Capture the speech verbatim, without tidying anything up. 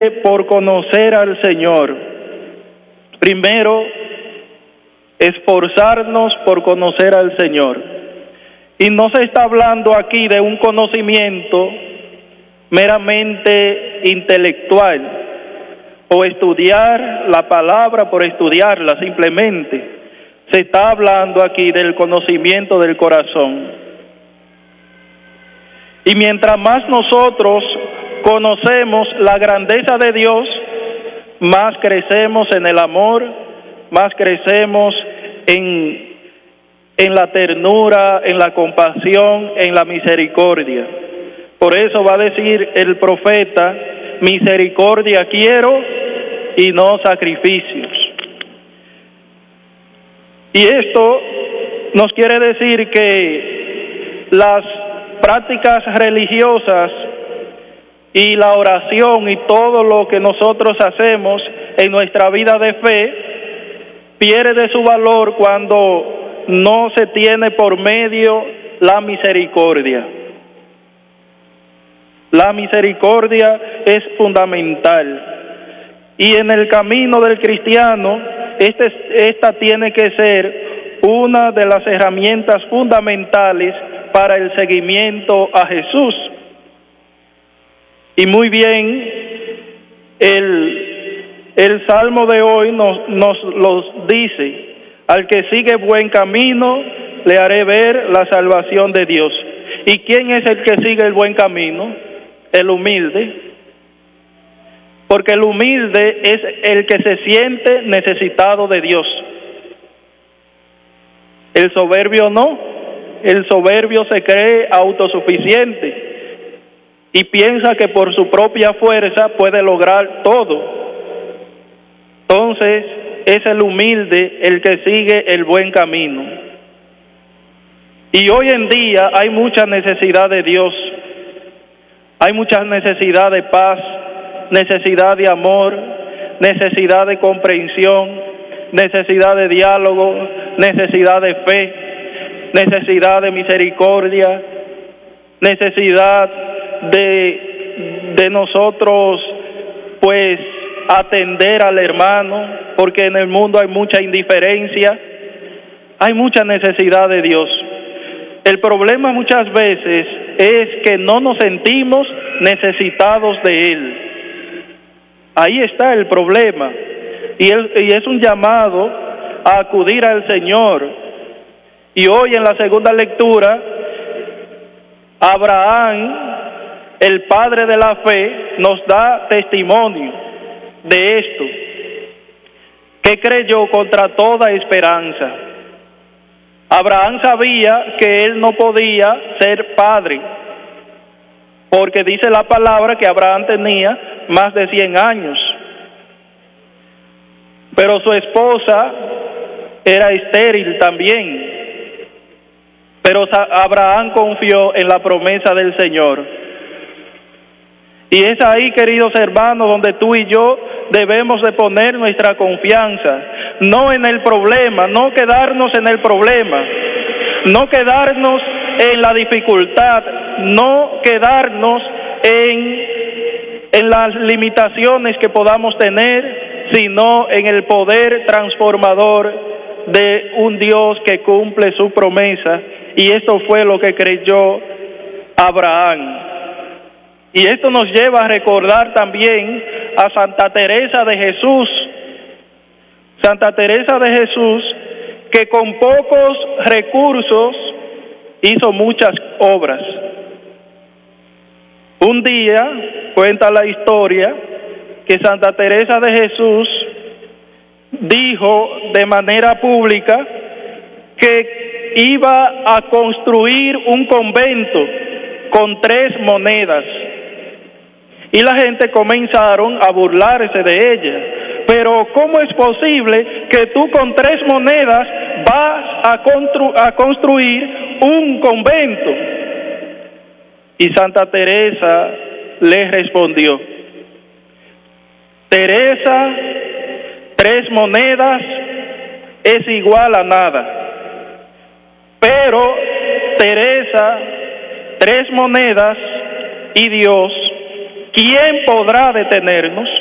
por conocer al Señor. Primero, esforzarnos por conocer al Señor. Y no se está hablando aquí de un conocimiento meramente intelectual o estudiar la palabra por estudiarla simplemente. Se está hablando aquí del conocimiento del corazón. Y mientras más nosotros conocemos la grandeza de Dios, más crecemos en el amor, más crecemos en, en la ternura, en la compasión, en la misericordia. Por eso va a decir el profeta: misericordia quiero y no sacrificios. Y esto nos quiere decir que las prácticas religiosas y la oración y todo lo que nosotros hacemos en nuestra vida de fe pierde su valor cuando no se tiene por medio la misericordia. La misericordia es fundamental. Y en el camino del cristiano, este, esta tiene que ser una de las herramientas fundamentales para el seguimiento a Jesús. Y muy bien, el, el Salmo de hoy nos, nos los dice: al que sigue buen camino, le haré ver la salvación de Dios. ¿Y quién es el que sigue el buen camino? El humilde. Porque el humilde es el que se siente necesitado de Dios. El soberbio no. El soberbio se cree autosuficiente y piensa que por su propia fuerza puede lograr todo. Entonces, es el humilde el que sigue el buen camino. Y hoy en día hay mucha necesidad de Dios. Hay mucha necesidad de paz, necesidad de amor, necesidad de comprensión, necesidad de diálogo, necesidad de fe, necesidad de misericordia, necesidad de, de nosotros, pues, atender al hermano, porque en el mundo hay mucha indiferencia, hay mucha necesidad de Dios. El problema muchas veces es que no nos sentimos necesitados de Él. Ahí está el problema. Y, él, y es un llamado a acudir al Señor. Y hoy en la segunda lectura, Abraham, el padre de la fe, nos da testimonio de esto, que creyó contra toda esperanza. Abraham sabía que él no podía ser padre, porque dice la palabra que Abraham tenía más de cien años. Pero su esposa era estéril también. Pero Abraham confió en la promesa del Señor. Y es ahí, queridos hermanos, donde tú y yo debemos de poner nuestra confianza. No en el problema, no quedarnos en el problema, no quedarnos en la dificultad, no quedarnos en, en las limitaciones que podamos tener, sino en el poder transformador de un Dios que cumple su promesa. Y esto fue lo que creyó Abraham. Y esto nos lleva a recordar también a Santa Teresa de Jesús. Santa Teresa de Jesús, que con pocos recursos hizo muchas obras. Un día, cuenta la historia, que Santa Teresa de Jesús dijo de manera pública que iba a construir un convento con tres monedas. Y la gente comenzaron a burlarse de ella. Pero ¿cómo es posible que tú con tres monedas vas a, constru- a construir un convento? Y Santa Teresa le respondió: Teresa, tres monedas es igual a nada. Pero Teresa, tres monedas y Dios ¿quién podrá detenernos?